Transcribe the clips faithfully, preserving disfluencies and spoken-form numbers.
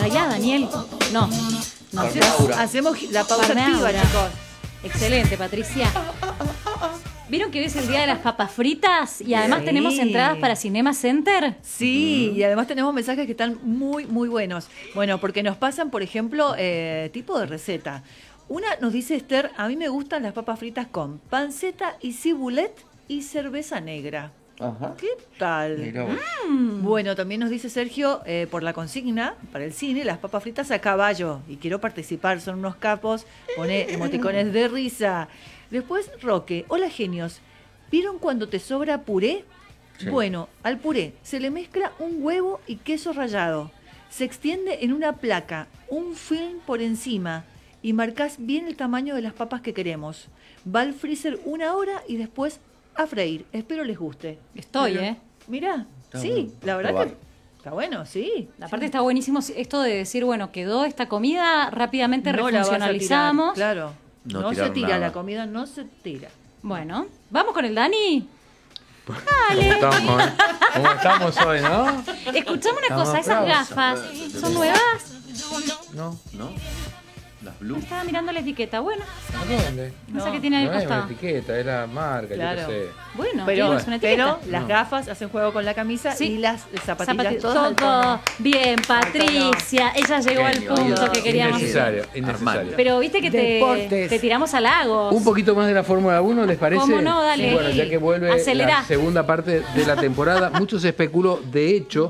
allá, Daniel. No. No, Hacemos, hacemos la pausa Parná activa, ahora. chicos. Excelente, Patricia. ¿Vieron que hoy es el día de las papas fritas? Y además Sí. tenemos entradas para Cinema Center. Sí, y además tenemos mensajes que están muy, muy buenos. Bueno, porque nos pasan, por ejemplo, eh, tipo de receta. Una nos dice Esther, a mí me gustan las papas fritas con panceta y cibulet y cerveza negra. Ajá. ¿Qué tal? Mirá vos. Bueno, también nos dice Sergio, eh, por la consigna, para el cine, las papas fritas a caballo. Y quiero participar, son unos capos, pone emoticones de risa. Después, Roque, hola genios, ¿vieron cuando te sobra puré? Sí. Bueno, al puré se le mezcla un huevo y queso rallado. Se extiende en una placa, un film por encima y marcas bien el tamaño de las papas que queremos. Va al freezer una hora y después a freír. Espero les guste. Estoy, Pero, ¿eh? Mirá, Está sí, bueno. la verdad Probar. que está bueno, sí. Aparte está buenísimo esto de decir, bueno, quedó esta comida, rápidamente No la vas a tirar, refuncionalizamos. claro. No No, se tirar tira, nada. la comida no se tira. Bueno, ¿vamos con el Dani? ¿Cómo estamos, eh? ¿Cómo estamos hoy, no? Escuchame una Estamos cosa, esas bravos. gafas, ¿son nuevas? No. ¿No? Las blue. Estaba mirando la etiqueta, bueno, ¿A dónde? no, sé No, qué tiene ahí No es una costado. etiqueta, es la marca, Claro. yo qué sé. Bueno, Pero, tienes una etiqueta. pero las No. gafas hacen juego con la camisa Sí. y las zapatillas Zapati- todas al todo tono. bien, Patricia. Ella llegó al Genio, punto ahí que va. queríamos. Innecesario, innecesario. Pero viste que te, Deportes. te tiramos halagos. Un poquito más de la Fórmula uno, ¿les parece? ¿Cómo no? Dale. Bueno, ya que vuelve Acelera. la segunda parte de la temporada, mucho se especuló, de hecho,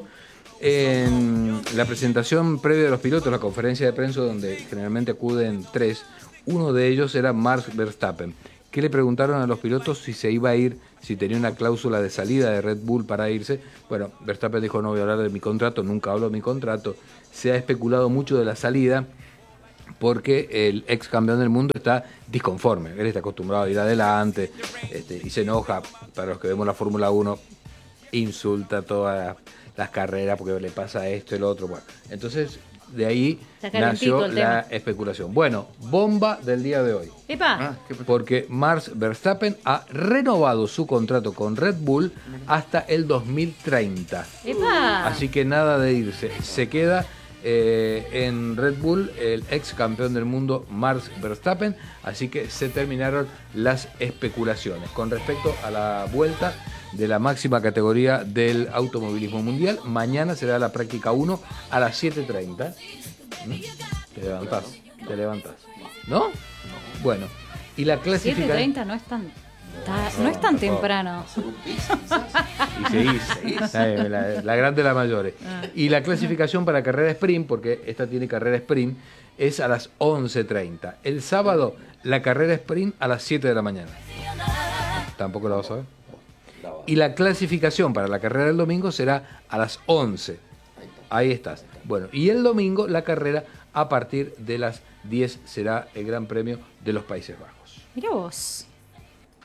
en la presentación previa de los pilotos, la conferencia de prensa donde generalmente acuden tres, uno de ellos era Max Verstappen, que le preguntaron a los pilotos si se iba a ir, si tenía una cláusula de salida de Red Bull para irse. Bueno, Verstappen dijo, no voy a hablar de mi contrato, nunca hablo de mi contrato. Se ha especulado mucho de la salida, porque el ex campeón del mundo está disconforme. Él está acostumbrado a ir adelante, este, y se enoja. Para los que vemos la Fórmula uno, insulta todas las, las carreras porque le pasa esto y lo otro. Bueno, entonces de ahí Está calentito nació el la tema. especulación. Bueno, bomba del día de hoy. Epa, Ah, ¿qué pasó? Porque Max Verstappen ha renovado su contrato con Red Bull hasta el dos mil treinta. epa. Así que nada de irse. Se queda eh, en Red Bull el ex campeón del mundo Max Verstappen. Así que se terminaron las especulaciones. Con respecto a la vuelta de la máxima categoría del automovilismo mundial, mañana será la práctica uno a las siete treinta. ¿Mm? Te levantás, te levantás. ¿No? Bueno, y la siete clasificación... treinta no es tan, ta- no es tan temprano. Y seguís, seguís. Eh, La, la grande la mayores. Y la clasificación para carrera sprint, porque esta tiene carrera sprint, es a las once treinta. El sábado, la carrera sprint a las siete de la mañana. Tampoco la vas a ver. Y la clasificación para la carrera del domingo será a las once. Ahí estás. Bueno, y el domingo la carrera a partir de las diez será el Gran Premio de los Países Bajos. Mira vos.